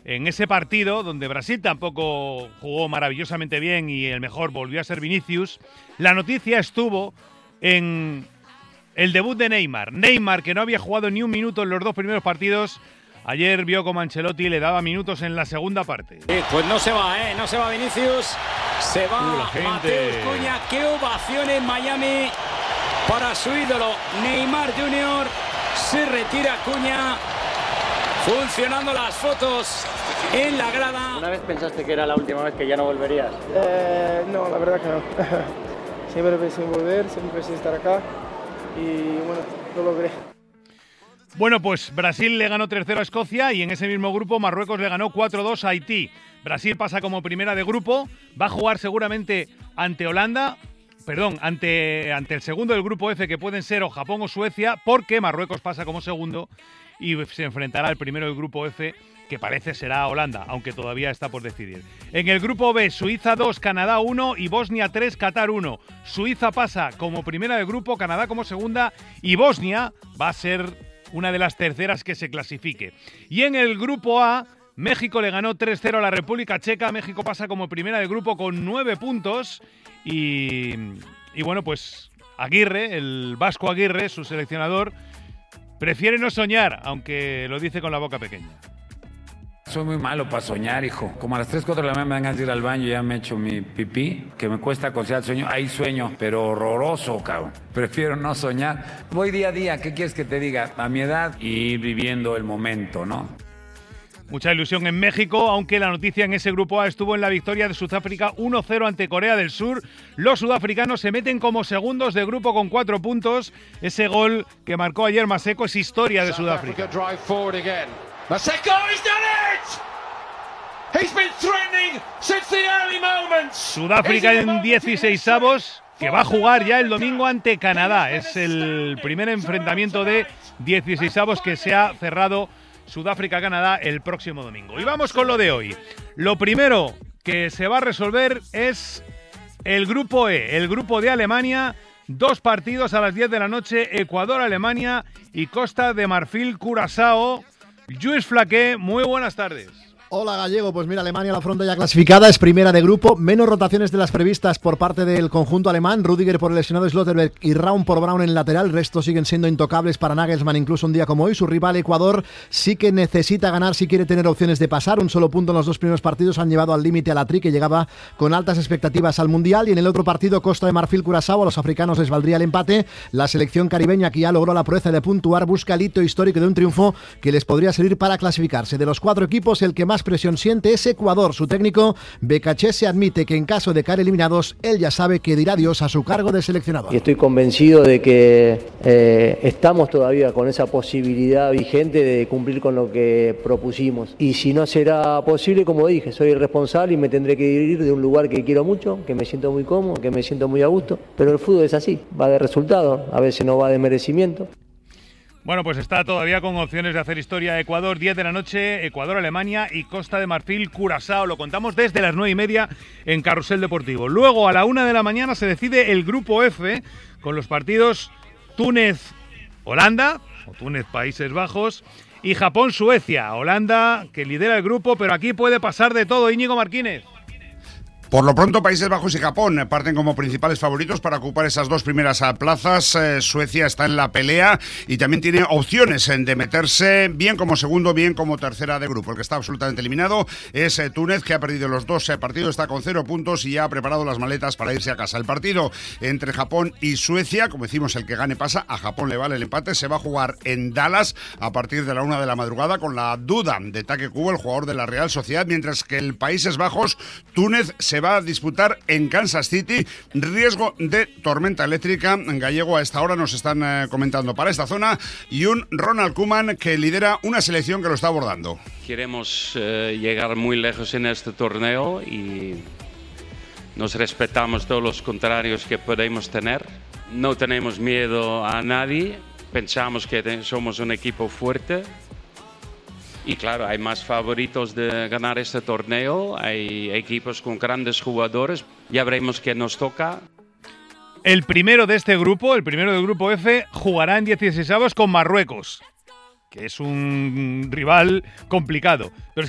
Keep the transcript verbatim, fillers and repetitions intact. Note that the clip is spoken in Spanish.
en ese partido donde Brasil tampoco jugó maravillosamente bien y el mejor volvió a ser Vinicius, la noticia estuvo en el debut de Neymar. Neymar, que no había jugado ni un minuto en los dos primeros partidos, ayer vio como Ancelotti le daba minutos en la segunda parte. Sí, pues no se va, ¿eh? No se va Vinicius, se va uh, Mateus Cunha. Qué ovación en Miami para su ídolo Neymar junior Se retira Cunha, funcionando las fotos en la grada. ¿Una vez pensaste que era la última vez que ya no volverías? Eh, no, la verdad que no. Siempre pensé en volver, siempre pensé en estar acá y bueno, lo logré. Bueno, pues Brasil le ganó tres cero a Escocia y en ese mismo grupo Marruecos le ganó cuatro dos a Haití. Brasil pasa como primera de grupo, va a jugar seguramente ante Holanda, perdón, ante, ante el segundo del grupo F, que pueden ser o Japón o Suecia, porque Marruecos pasa como segundo y se enfrentará al primero del grupo F, que parece será Holanda, aunque todavía está por decidir. En el grupo B, Suiza dos, Canadá uno y Bosnia tres, Qatar uno. Suiza pasa como primera del grupo, Canadá como segunda y Bosnia va a ser una de las terceras que se clasifique. Y en el grupo A, México le ganó tres cero a la República Checa. México pasa como primera del grupo con nueve puntos y, y bueno, pues Aguirre, el Vasco Aguirre, su seleccionador, prefiere no soñar, aunque lo dice con la boca pequeña. Soy muy malo para soñar, hijo. Como a las tres, cuatro de la mañana me dan ganas de ir al baño y ya me echo mi pipí, que me cuesta conciliar el sueño. Ahí sueño, pero horroroso, cabrón. Prefiero no soñar. Voy día a día, ¿qué quieres que te diga? A mi edad y ir viviendo el momento, ¿no? Mucha ilusión en México, aunque la noticia en ese grupo A estuvo en la victoria de Sudáfrica uno cero ante Corea del Sur. Los sudafricanos se meten como segundos de grupo con cuatro puntos. Ese gol que marcó ayer Maseko es historia de Sudáfrica. Maseko, he's done it! He's been threatening since the early moments. Sudáfrica en dieciseisavos, que va a jugar ya el domingo ante Canadá. Es el primer enfrentamiento de dieciseisavos que se ha cerrado Sudáfrica-Canadá el próximo domingo. Y vamos con lo de hoy. Lo primero que se va a resolver es el grupo E, el grupo de Alemania. Dos partidos a las diez de la noche, Ecuador-Alemania y Costa de Marfil-Curazao. Lluís Flaqué, muy buenas tardes. Hola Gallego, pues mira, Alemania la fronta ya clasificada, es primera de grupo, menos rotaciones de las previstas por parte del conjunto alemán, Rüdiger por el lesionado Slotterberg y Raum por Brown en el lateral, el resto siguen siendo intocables para Nagelsmann incluso un día como hoy. Su rival Ecuador sí que necesita ganar si quiere tener opciones de pasar, un solo punto en los dos primeros partidos han llevado al límite a la Tri, que llegaba con altas expectativas al Mundial, y en el otro partido Costa de Marfil-Curazao a los africanos les valdría el empate. La selección caribeña, que ya logró la proeza de puntuar, busca el hito histórico de un triunfo que les podría servir para clasificarse. De los cuatro equipos, el que más presión siente es Ecuador. Su técnico Becachese admite que en caso de caer eliminados, él ya sabe que dirá adiós a su cargo de seleccionador. Y estoy convencido de que eh, estamos todavía con esa posibilidad vigente de cumplir con lo que propusimos. Y si no será posible, como dije, soy responsable y me tendré que ir de un lugar que quiero mucho, que me siento muy cómodo, que me siento muy a gusto. Pero el fútbol es así, va de resultado, a veces no va de merecimiento. Bueno, pues está todavía con opciones de hacer historia Ecuador, diez de la noche, Ecuador-Alemania y Costa de Marfil-Curazao. Lo contamos desde las nueve y media en Carrusel Deportivo. Luego, a la una de la mañana, se decide el grupo F con los partidos Túnez-Holanda, o Túnez-Países Bajos, y Japón-Suecia. Holanda, que lidera el grupo, pero aquí puede pasar de todo. Íñigo Marquínez. Por lo pronto, Países Bajos y Japón parten como principales favoritos para ocupar esas dos primeras plazas. Eh, Suecia está en la pelea y también tiene opciones de meterse bien como segundo, bien como tercera de grupo. El que está absolutamente eliminado es eh, Túnez, que ha perdido los dos eh, partidos, está con cero puntos y ya ha preparado las maletas para irse a casa. El partido entre Japón y Suecia, como decimos, el que gane pasa. A Japón le vale el empate. Se va a jugar en Dallas a partir de la una de la madrugada con la duda de Take Kubo, el jugador de la Real Sociedad, mientras que el Países Bajos, Túnez, se va a disputar en Kansas City. Riesgo de tormenta eléctrica. En Gallego a esta hora nos están eh, comentando para esta zona, y un Ronald Koeman que lidera una selección que lo está abordando. Queremos eh, llegar muy lejos en este torneo y nos respetamos todos los contrarios que podemos tener. No tenemos miedo a nadie. Pensamos que somos un equipo fuerte. Y claro, hay más favoritos de ganar este torneo, hay equipos con grandes jugadores, ya veremos qué nos toca. El primero de este grupo, el primero del grupo F, jugará en dieciseisavos con Marruecos, que es un rival complicado. Pero